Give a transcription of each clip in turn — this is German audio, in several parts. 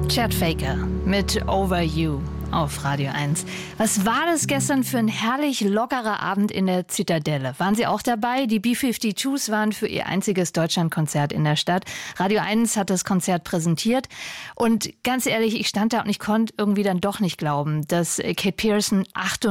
Chad Faker mit Over You auf Radio 1. Was war das gestern für ein herrlich lockerer Abend in der Zitadelle? Waren Sie auch dabei? Die B-52s waren für ihr einziges Deutschlandkonzert in der Stadt. Radio 1 hat das Konzert präsentiert. Und ganz ehrlich, ich stand da und ich konnte irgendwie dann doch nicht glauben, dass Kate Pierson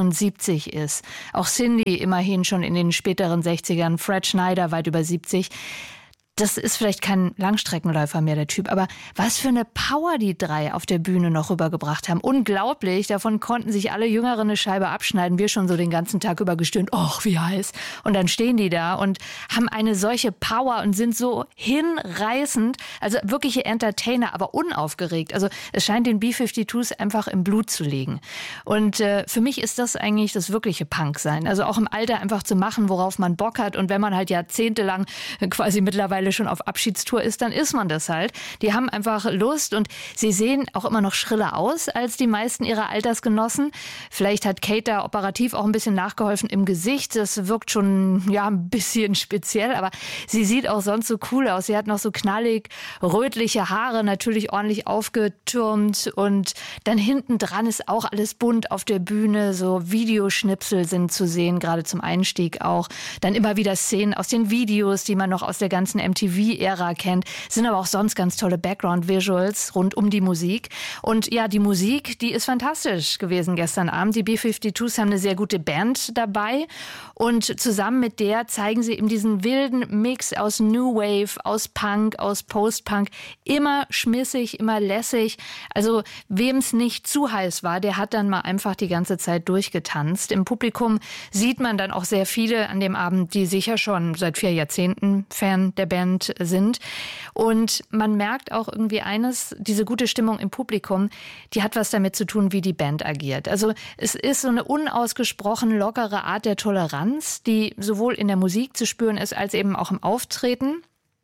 78 ist. Auch Cindy immerhin schon in den späteren 60ern, Fred Schneider weit über 70. Das ist vielleicht kein Langstreckenläufer mehr, der Typ, aber was für eine Power die drei auf der Bühne noch rübergebracht haben. Unglaublich, davon konnten sich alle Jüngeren eine Scheibe abschneiden. Wir schon so den ganzen Tag über gestöhnt, ach, wie heiß. Und dann stehen die da und haben eine solche Power und sind so hinreißend, also wirkliche Entertainer, aber unaufgeregt. Also es scheint den B-52s einfach im Blut zu liegen. Und für mich ist das eigentlich das wirkliche Punk-Sein. Also auch im Alter einfach zu machen, worauf man Bock hat. Und wenn man halt jahrzehntelang quasi mittlerweile schon auf Abschiedstour ist, dann ist man das halt. Die haben einfach Lust und sie sehen auch immer noch schriller aus als die meisten ihrer Altersgenossen. Vielleicht hat Kate da operativ auch ein bisschen nachgeholfen im Gesicht. Das wirkt schon ein bisschen speziell, aber sie sieht auch sonst so cool aus. Sie hat noch so knallig rötliche Haare, natürlich ordentlich aufgetürmt und dann hinten dran ist auch alles bunt auf der Bühne. So Videoschnipsel sind zu sehen, gerade zum Einstieg auch. Dann immer wieder Szenen aus den Videos, die man noch aus der ganzen MTV-Ära kennt, sind aber auch sonst ganz tolle Background-Visuals rund um die Musik. Und ja, die Musik, die ist fantastisch gewesen gestern Abend. Die B-52s haben eine sehr gute Band dabei und zusammen mit der zeigen sie eben diesen wilden Mix aus New Wave, aus Punk, aus Post-Punk. Immer schmissig, immer lässig. Also wem es nicht zu heiß war, der hat dann mal einfach die ganze Zeit durchgetanzt. Im Publikum sieht man dann auch sehr viele an dem Abend, die sicher schon seit 4 Jahrzehnten Fan der Band sind. Und man merkt auch irgendwie eines, diese gute Stimmung im Publikum, die hat was damit zu tun, wie die Band agiert. Also es ist so eine unausgesprochen lockere Art der Toleranz, die sowohl in der Musik zu spüren ist, als eben auch im Auftreten.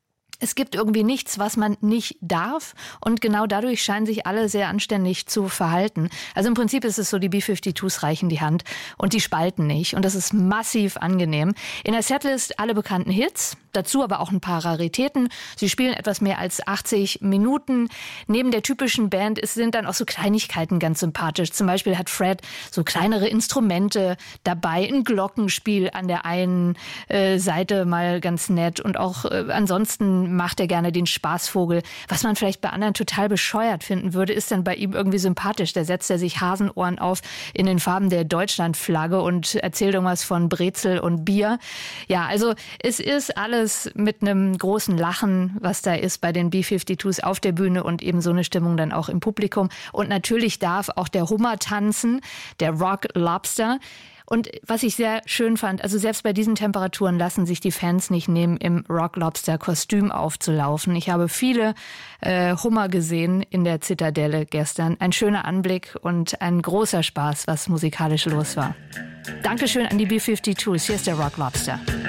Es gibt irgendwie nichts, was man nicht darf und genau dadurch scheinen sich alle sehr anständig zu verhalten. Also im Prinzip ist es so, die B-52s reichen die Hand und die spalten nicht und das ist massiv angenehm. In der Setlist alle bekannten Hits, dazu aber auch ein paar Raritäten. Sie spielen etwas mehr als 80 Minuten. Neben der typischen Band sind dann auch so Kleinigkeiten ganz sympathisch. Zum Beispiel hat Fred so kleinere Instrumente dabei, ein Glockenspiel an der einen Seite mal ganz nett und auch ansonsten macht er gerne den Spaßvogel. Was man vielleicht bei anderen total bescheuert finden würde, ist dann bei ihm irgendwie sympathisch. Da setzt er sich Hasenohren auf in den Farben der Deutschlandflagge und erzählt irgendwas von Brezel und Bier. Ja, also es ist alles mit einem großen Lachen, was da ist bei den B-52s auf der Bühne und eben so eine Stimmung dann auch im Publikum. Und natürlich darf auch der Hummer tanzen, der Rock Lobster. Und was ich sehr schön fand, also selbst bei diesen Temperaturen lassen sich die Fans nicht nehmen, im Rock Lobster Kostüm aufzulaufen. Ich habe viele Hummer gesehen in der Zitadelle gestern. Ein schöner Anblick und ein großer Spaß, was musikalisch los war. Dankeschön an die B-52s. Hier ist der Rock Lobster.